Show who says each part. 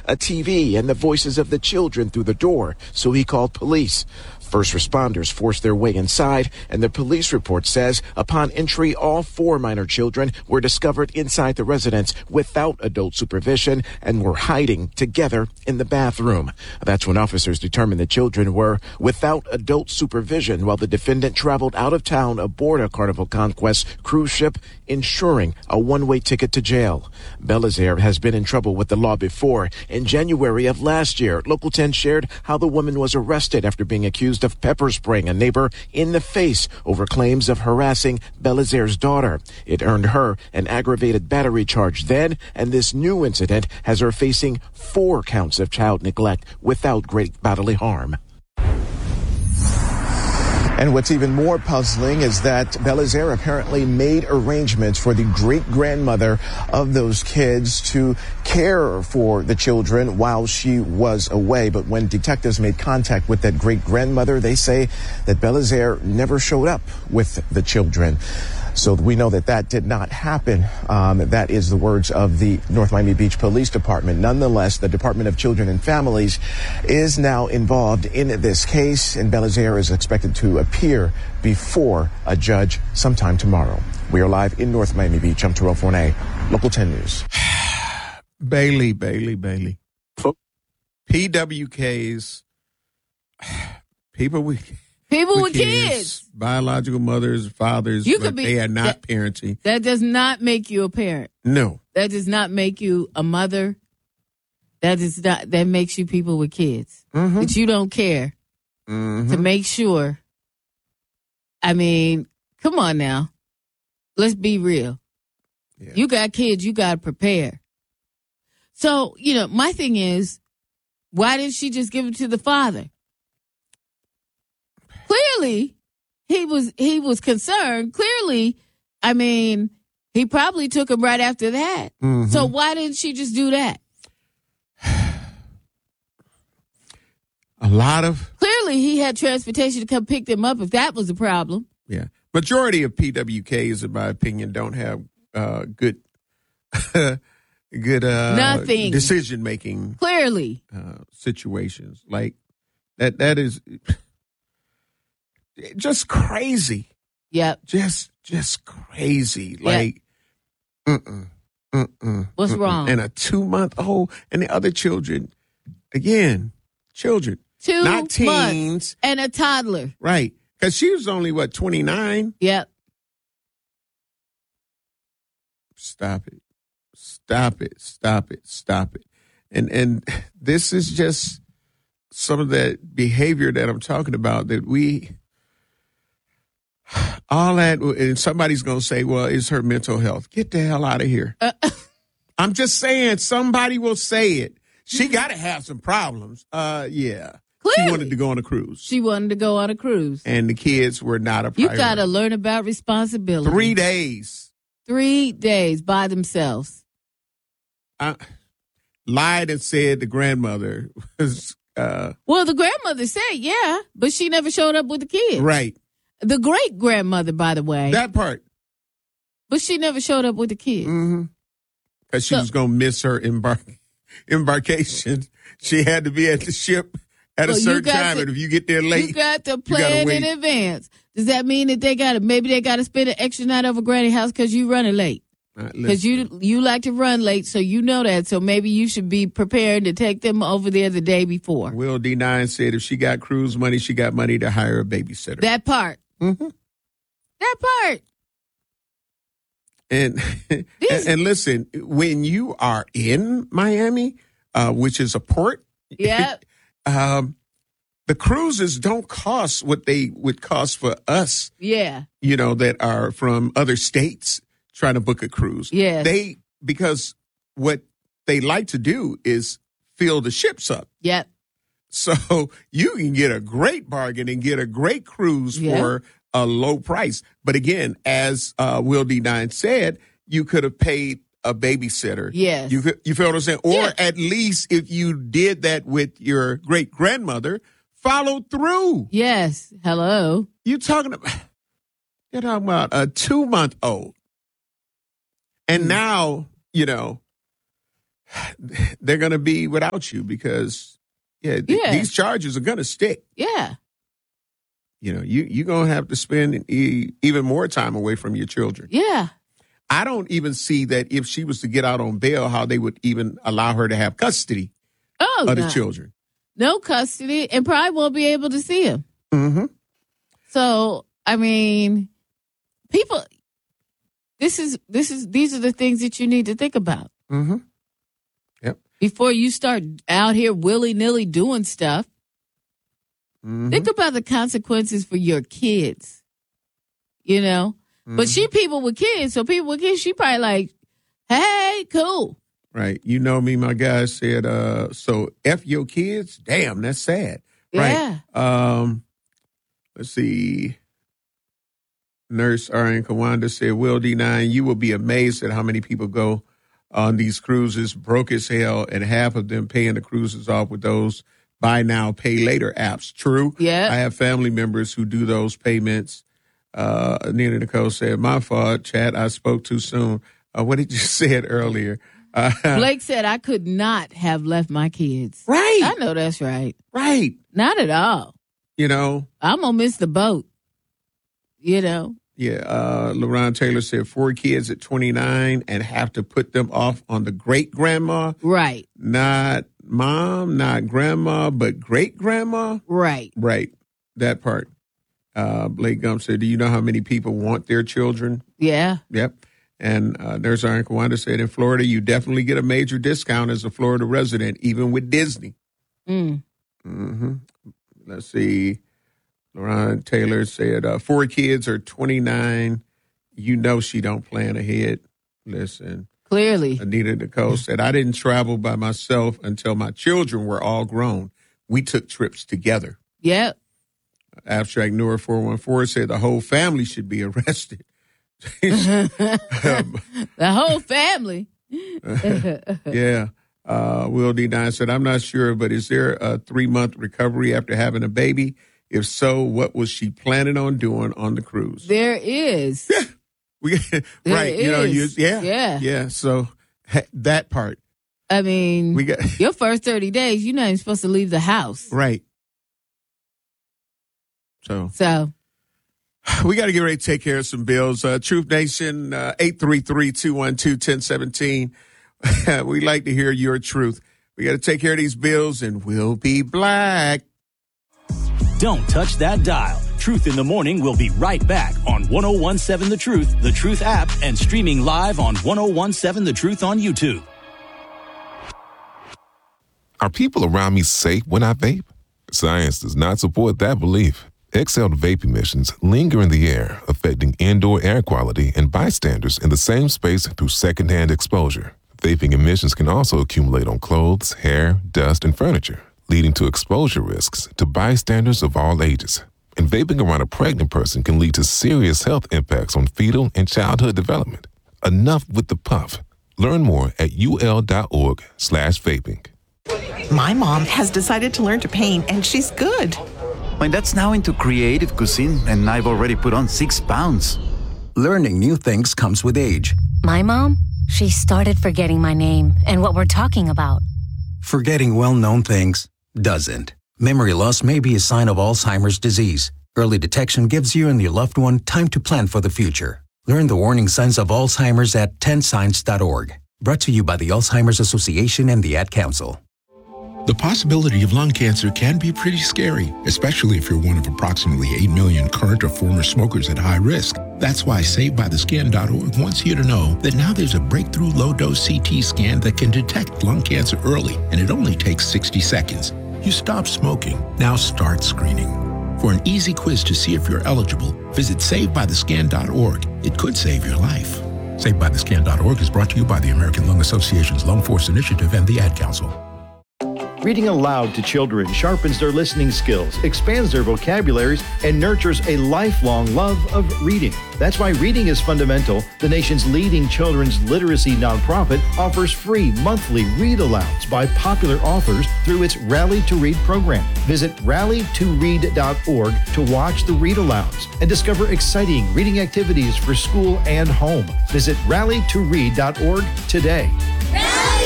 Speaker 1: a TV, and the voices of the children through the door, so he called police. First responders forced their way inside, and the police report says upon entry, all 4 minor children were discovered inside the residence without adult supervision and were hiding together in the bathroom. That's when officers determined the children were without adult supervision while the defendant traveled out of town aboard a Carnival Conquest cruise ship, ensuring a one-way ticket to jail. Belizaire has been in trouble with the law before. In January of last year, Local 10 shared how the woman was arrested after being accused of pepper spraying a neighbor in the face over claims of harassing Belizaire's daughter. It earned her an aggravated battery charge then, and this new incident has her facing 4 counts of child neglect without great bodily harm. And what's even more puzzling is that Belizaire apparently made arrangements for the great-grandmother of those kids to care for the children while she was away. But when detectives made contact with that great-grandmother, they say that Belizaire never showed up with the children. So we know that that did not happen. That is the words of the North Miami Beach Police Department. Nonetheless, the Department of Children and Families is now involved in this case, and Belizaire is expected to appear before a judge sometime tomorrow. We are live in North Miami Beach. I'm Terrell Forney, Local 10 News.
Speaker 2: Bailey. PWKs, people with
Speaker 3: kids.
Speaker 2: Biological mothers, fathers, but they are not parenting.
Speaker 3: That does not make you a parent.
Speaker 2: No.
Speaker 3: That does not make you a mother. That makes you people with kids.
Speaker 2: Mm-hmm.
Speaker 3: That you don't care to make sure. I mean, come on now. Let's be real.
Speaker 2: Yeah.
Speaker 3: You got kids, you got to prepare. So, my thing is, why didn't she just give it to the father? Clearly, he was concerned. Clearly, I mean, he probably took him right after that.
Speaker 2: Mm-hmm.
Speaker 3: So why didn't she just do that? Clearly, he had transportation to come pick them up if that was a problem.
Speaker 2: Yeah. Majority of PWKs, in my opinion, don't have good
Speaker 3: Nothing.
Speaker 2: decision-making.
Speaker 3: Clearly.
Speaker 2: Situations. Like, that is just crazy.
Speaker 3: Yep.
Speaker 2: Just crazy. Like,
Speaker 3: What's wrong?
Speaker 2: And a 2-month-old and the other children, again, children.
Speaker 3: 2
Speaker 2: not teens.
Speaker 3: months and a toddler.
Speaker 2: Right. Because she was only, 29?
Speaker 3: Yep.
Speaker 2: Stop it. And this is just some of that behavior that I'm talking about that all that, and somebody's going to say, well, it's her mental health. Get the hell out of here. I'm just saying, somebody will say it. She got to have some problems. Yeah.
Speaker 3: Clearly.
Speaker 2: She wanted to go on a cruise. And the kids were not a priority.
Speaker 3: You got to learn about responsibility.
Speaker 2: 3 days.
Speaker 3: 3 days by themselves.
Speaker 2: I lied and said the grandmother was...
Speaker 3: well, the grandmother said, yeah, but she never showed up with the kids.
Speaker 2: Right.
Speaker 3: The great-grandmother, by the way.
Speaker 2: That part.
Speaker 3: But she never showed up with the kids.
Speaker 2: Mm-hmm. Because she was going to miss her embarkation. She had to be at the ship at a certain time, and if you get there late,
Speaker 3: you got to plan in advance. Does that mean that maybe they got to spend an extra night over Granny's house because you running late? Because you like to run late, so you know that. So maybe you should be prepared to take them over there the day before.
Speaker 2: Will D9 said if she got cruise money, she got money to hire a babysitter.
Speaker 3: That part.
Speaker 2: Mm-hmm.
Speaker 3: That part.
Speaker 2: And listen, when you are in Miami, which is a port,
Speaker 3: yeah,
Speaker 2: the cruises don't cost what they would cost for us.
Speaker 3: Yeah,
Speaker 2: that are from other states trying to book a cruise.
Speaker 3: Yeah,
Speaker 2: because what they like to do is fill the ships up.
Speaker 3: Yep.
Speaker 2: So you can get a great bargain and get a great cruise for a low price. But again, as Will D9 said, you could have paid a babysitter.
Speaker 3: Yes.
Speaker 2: You feel what I'm saying? Or at least if you did that with your great grandmother, follow through.
Speaker 3: Yes. Hello.
Speaker 2: You're talking about a 2-month-old. And now, they're going to be without you because these charges are going to stick.
Speaker 3: Yeah.
Speaker 2: You know, you're going to have to spend even more time away from your children.
Speaker 3: Yeah.
Speaker 2: I don't even see that if she was to get out on bail, how they would even allow her to have custody of the children.
Speaker 3: No custody, and probably won't be able to see him.
Speaker 2: Mm-hmm.
Speaker 3: So, I mean, people, these are the things that you need to think about.
Speaker 2: Mm-hmm. Yep.
Speaker 3: Before you start out here willy-nilly doing stuff. Mm-hmm. Think about the consequences for your kids, you know? Mm-hmm. But people with kids, she probably like, hey, cool.
Speaker 2: Right. You know me, my guy said, so F your kids? Damn, that's sad.
Speaker 3: Yeah.
Speaker 2: Right. Let's see. Nurse R.N. Kawanda said, Will D9, you will be amazed at how many people go on these cruises broke as hell, and half of them paying the cruises off with those buy now, pay later apps. True.
Speaker 3: Yeah.
Speaker 2: I have family members who do those payments. Nina Nicole said, my fault, chat, I spoke too soon. What did you say earlier?
Speaker 3: Blake said, I could not have left my kids.
Speaker 2: Right.
Speaker 3: I know that's right.
Speaker 2: Right.
Speaker 3: Not at all.
Speaker 2: You know.
Speaker 3: I'm going to miss the boat. You know.
Speaker 2: Yeah. LaRon Taylor said 4 kids at 29 and have to put them off on the great-grandma.
Speaker 3: Right.
Speaker 2: Not mom, not grandma, but great-grandma.
Speaker 3: Right.
Speaker 2: Right. That part. Blake Gump said, do you know how many people want their children?
Speaker 3: Yeah.
Speaker 2: Yep. And Nurse Iron Kawanda said, in Florida, you definitely get a major discount as a Florida resident, even with Disney. Mm-hmm. Let's see. LaRon Taylor said, 4 kids are 29. You know she don't plan ahead. Listen.
Speaker 3: Clearly.
Speaker 2: Anita Nicole said, I didn't travel by myself until my children were all grown. We took trips together.
Speaker 3: Yep.
Speaker 2: Abstract Noor 414 said the whole family should be arrested.
Speaker 3: The whole family.
Speaker 2: Yeah. Will D9 said, I'm not sure, but is there a 3-month recovery after having a baby? If so, what was she planning on doing on the cruise?
Speaker 3: There is.
Speaker 2: Yeah. Right.
Speaker 3: Is.
Speaker 2: You know, yeah. So that part.
Speaker 3: I mean, your first 30 days, you're not even supposed to leave the house.
Speaker 2: Right. So we got to get ready to take care of some bills. Truth Nation, 833-212-1017. We like to hear your truth. We got to take care of these bills, and we'll be black.
Speaker 4: Don't touch that dial. Truth in the Morning will be right back on 101.7 The Truth app, and streaming live on 101.7 The Truth on YouTube.
Speaker 5: Are people around me safe when I vape? Science does not support that belief. Exhaled vape emissions linger in the air, affecting indoor air quality and bystanders in the same space through secondhand exposure. Vaping emissions can also accumulate on clothes, hair, dust, and furniture, leading to exposure risks to bystanders of all ages. And vaping around a pregnant person can lead to serious health impacts on fetal and childhood development. Enough with the puff. Learn more at ul.org/vaping.
Speaker 6: My mom has decided to learn to paint, and she's good.
Speaker 7: My dad's now into creative cuisine, and I've already put on 6 pounds.
Speaker 8: Learning new things comes with age.
Speaker 9: My mom, she started forgetting my name and what we're talking about.
Speaker 8: Forgetting well-known things doesn't. Memory loss may be a sign of Alzheimer's disease. Early detection gives you and your loved one time to plan for the future. Learn the warning signs of Alzheimer's at 10signs.org. Brought to you by the Alzheimer's Association and the Ad Council.
Speaker 10: The possibility of lung cancer can be pretty scary, especially if you're one of approximately 8 million current or former smokers at high risk. That's why SaveByTheScan.org wants you to know that now there's a breakthrough low-dose CT scan that can detect lung cancer early, and it only takes 60 seconds. You stop smoking. Now start screening. For an easy quiz to see if you're eligible, visit SaveByTheScan.org. It could save your life. SaveByTheScan.org is brought to you by the American Lung Association's Lung Force Initiative and the Ad Council.
Speaker 11: Reading aloud to children sharpens their listening skills, expands their vocabularies, and nurtures a lifelong love of reading. That's why Reading is Fundamental, the nation's leading children's literacy nonprofit, offers free monthly read-alouds by popular authors through its Rally to Read program. Visit rallytoread.org to watch the read-alouds and discover exciting reading activities for school and home. Visit rallytoread.org today.